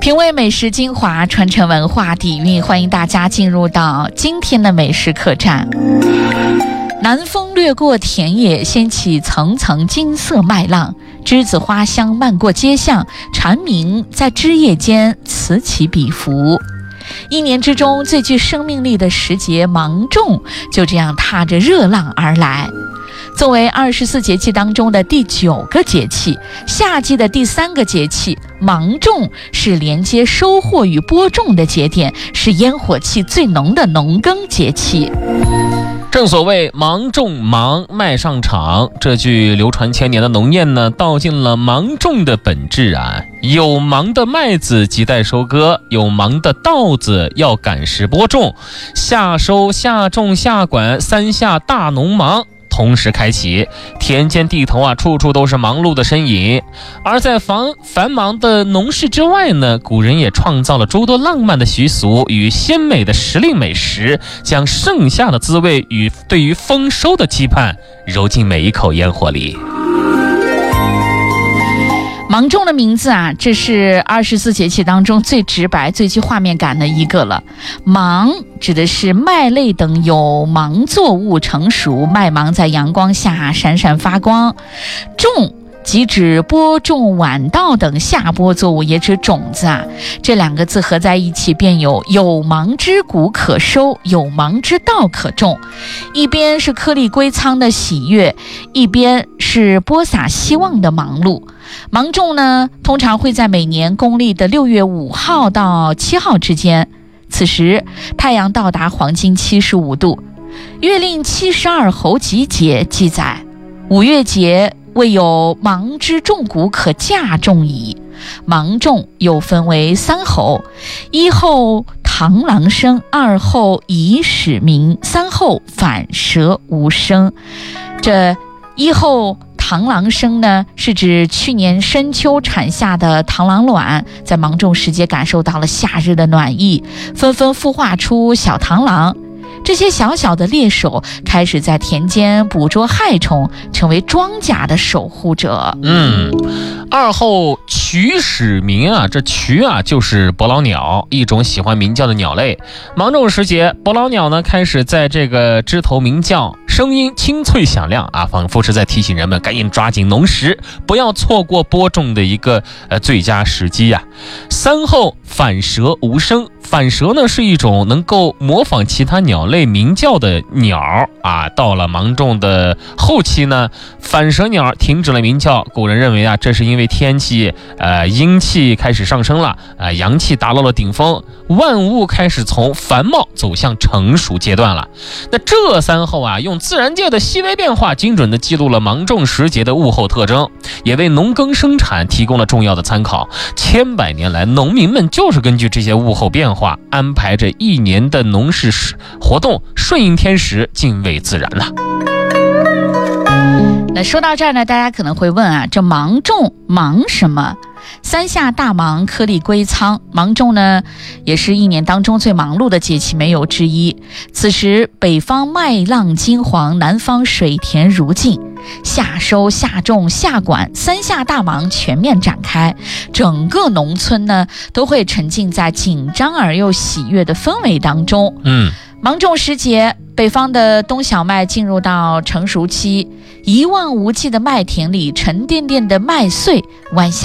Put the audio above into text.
品味美食精华，传承文化底蕴，欢迎大家进入到今天的美食客栈。南风掠过田野，掀起层层金色麦浪，栀子花香漫过街巷，蝉鸣在枝叶间此起彼伏。一年之中最具生命力的时节芒种，就这样踏着热浪而来。作为24节气当中的第9个节气，夏季的第3个节气，芒种是连接收获与播种的节点，是烟火气最浓的农耕节气。 正所谓芒种芒，麦上场，这句流传千年的农谚呢，道尽了芒种的本质啊。有芒的麦子亟待收割，有芒的稻子要赶时播种，夏收夏种夏管3下大农忙同时开启，田间地头啊，处处都是忙碌的身影。而在繁忙的农事之外呢，古人也创造了诸多浪漫的习俗与鲜美的时令美食，将盛夏的滋味与对于丰收的期盼揉进每一口烟火里。 芒种的名字啊，这是24节气当中最直白、最具画面感的一个了。芒指的是麦类等有芒作物成熟，麦芒在阳光下闪闪发光。种即指播种晚稻等夏播作物，也指种子啊。这2个字合在一起，便有芒之谷可收，有芒之稻可种。一边是颗粒归仓的喜悦，一边是播撒希望的忙碌。芒种呢，通常会在每年公历的6月5号到7号之间，此时太阳到达黄金75度。月令72候集节记载，5月节未有芒之种谷可稼种矣。芒种又分为3候：1候螳螂声，2候蚁始鸣，3候反舌无声。这1候螳螂声呢，是指去年深秋产下的螳螂卵，在芒种时节感受到了夏日的暖意，纷纷孵化出小螳螂。这些小小的猎手开始在田间捕捉害虫，成为庄稼的守护者。 2候渠始鸣啊，这渠啊就是伯劳鸟，一种喜欢鸣叫的鸟类。芒种时节，伯劳鸟呢开始在这个枝头鸣叫，声音清脆响亮啊，仿佛是在提醒人们赶紧抓紧农时，不要错过播种的一个最佳时机呀。3候反舌无声，反舌呢是一种能够模仿其他鸟类鸣叫的鸟啊。到了芒种的后期呢，反舌鸟停止了鸣叫，古人认为啊，这是因为天气阴气开始上升了，阳气达到了顶峰，万物开始从繁茂走向成熟阶段了。那这3候啊，用自然界的细微变化精准地记录了芒种时节的物候特征，也为农耕生产提供了重要的参考。千百年来，农民们就是根据这些物候变化，安排着一年的农事活动，顺应天时，敬畏自然呐。 那说到这儿呢，大家可能会问啊，这芒种忙什么？3下大芒，颗粒归仓。芒种呢，也是一年当中最忙碌的节气，没有之一。此时北方麦浪金黄，南方水田如镜，夏收夏种夏管3下大忙全面展开，整个农村呢都会沉浸在紧张而又喜悦的氛围当中。芒种时节，北方的冬小麦进入到成熟期，一望无际的麦田里，沉甸甸的麦穗弯下